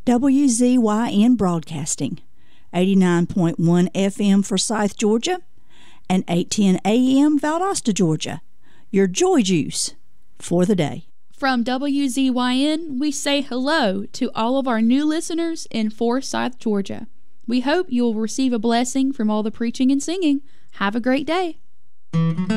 WZYN Broadcasting, 89.1 FM for Forsyth, Georgia, and 810 AM Valdosta, Georgia. Your joy juice for the day. From WZYN, we say hello to all of our new listeners in Forsyth, Georgia. We hope you'll receive a blessing from all the preaching and singing. Have a great day.